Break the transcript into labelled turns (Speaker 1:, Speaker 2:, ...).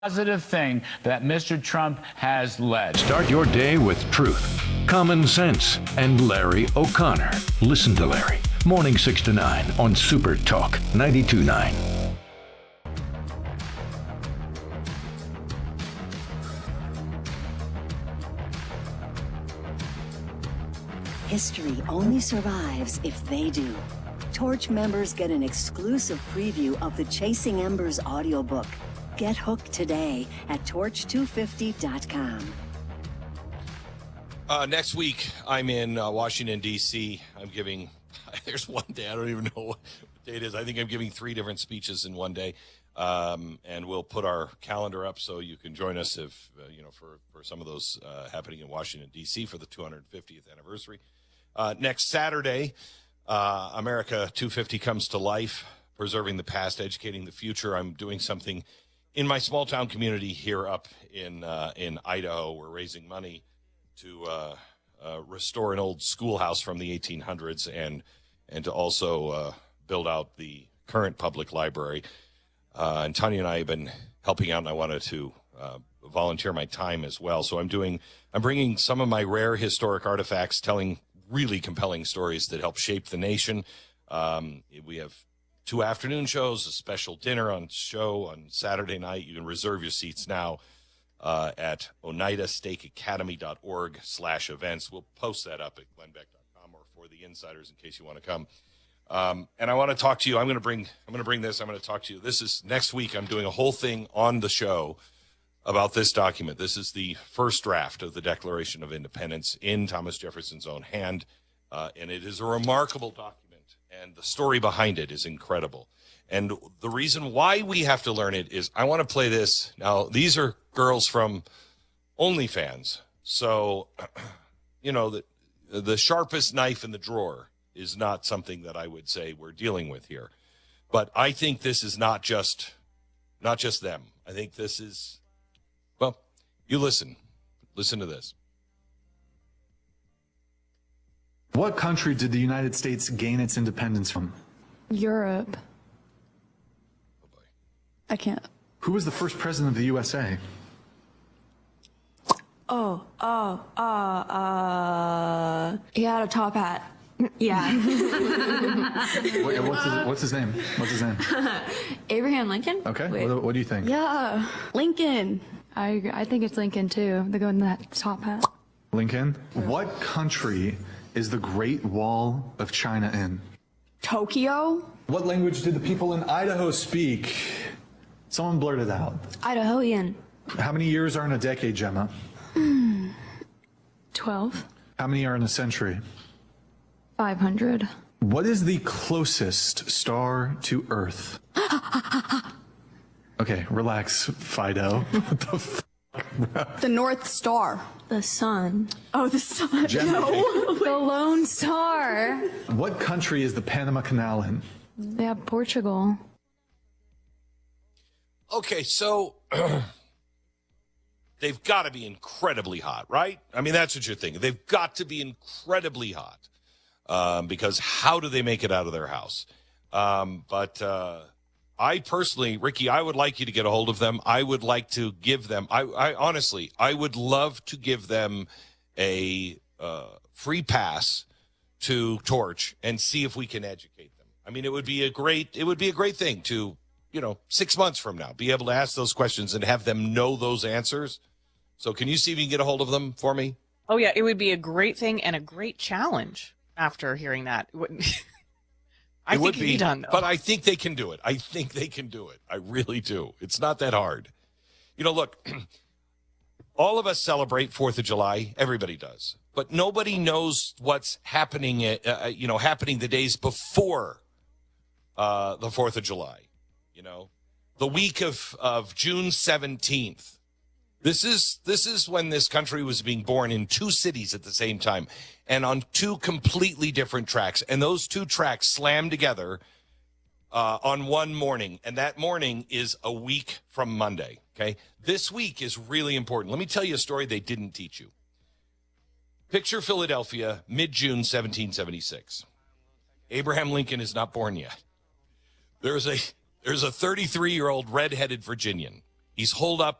Speaker 1: positive thing that Mr. Trump has led.
Speaker 2: Start your day with truth, common sense, and Larry O'Connor. Listen to Larry. Morning 6 to 9 on Super Talk 92.9.
Speaker 3: History only survives if they do. Torch members get an exclusive preview of the Chasing Embers audiobook. Get hooked today at torch250.com.
Speaker 4: Next week, I'm in Washington, D.C. I'm giving, there's one day, I don't even know what day it is. I think I'm giving 3 different speeches in one day. And we'll put our calendar up so you can join us if, for some of those happening in Washington, D.C. for the 250th anniversary. Next Saturday, America 250 comes to life, preserving the past, educating the future. I'm doing something in my small town community here up in Idaho. We're raising money to restore an old schoolhouse from the 1800s and to also build out the current public library. And Tanya and I have been helping out, and I wanted to volunteer my time as well. So I'm bringing some of my rare historic artifacts, telling really compelling stories that help shape the nation. We have 2 afternoon shows, a special dinner on Saturday night. You can reserve your seats now at oneidastateacademy.org/events. We'll post that up at glennbeck.com or for the insiders in case you want to come. And I want to talk to you. I'm going to bring this. I'm going to talk to you. This is next week. I'm doing a whole thing on the show about this document. This is the first draft of the Declaration of Independence in Thomas Jefferson's own hand. And it is a remarkable document. And the story behind it is incredible. And the reason why we have to learn it is I want to play this. Now, these are girls from OnlyFans. So, the sharpest knife in the drawer is not something that I would say we're dealing with here. But I think this is not just them. I think this is, well, you listen to this.
Speaker 5: What country did the United States gain its independence from?
Speaker 6: Europe.
Speaker 4: Oh boy.
Speaker 6: I can't.
Speaker 5: Who was the first president of the USA?
Speaker 6: He had a top hat. Yeah.
Speaker 5: What's his name?
Speaker 6: Abraham Lincoln?
Speaker 5: Okay.
Speaker 6: Wait.
Speaker 5: What do you think?
Speaker 6: Yeah. Lincoln. I think it's Lincoln too. The guy in that top hat.
Speaker 5: Lincoln? What country is the Great Wall of China in?
Speaker 6: Tokyo?
Speaker 5: What language did the people in Idaho speak? Someone blurt it out.
Speaker 6: Idahoan.
Speaker 5: How many years are in a decade, Gemma?
Speaker 6: 12.
Speaker 5: How many are in a century?
Speaker 6: 500.
Speaker 5: What is the closest star to Earth? Okay, relax, Fido. What the f***?
Speaker 6: The North Star. The sun. Oh, the sun.
Speaker 5: Gemma.
Speaker 6: No. The Lone Star.
Speaker 5: What country is the Panama Canal in?
Speaker 6: They have Portugal.
Speaker 4: Okay, so they've got to be incredibly hot, right? I mean, that's what you're thinking. They've got to be incredibly hot because how do they make it out of their house? But I personally, Ricky, I would like you to get a hold of them. I would like to give them, I honestly, I would love to give them a free pass to Torch and see if we can educate them. I mean, it would be a great thing to, 6 months from now, be able to ask those questions and have them know those answers. So can you see if you can get a hold of them for me?
Speaker 7: Oh, yeah, it would be a great thing and a great challenge after hearing that. I think it would be done, though.
Speaker 4: But I think they can do it. I really do. It's not that hard. Look, all of us celebrate 4th of July. Everybody does. But nobody knows what's happening, happening the days before the 4th of July. The week of June 17th. This is when this country was being born in 2 cities at the same time and on 2 completely different tracks. And those 2 tracks slammed together on one morning. And that morning is a week from Monday. Okay. This week is really important. Let me tell you a story they didn't teach you. Picture Philadelphia, mid-June 1776. Abraham Lincoln is not born yet. There's a 33-year-old redheaded Virginian. He's holed up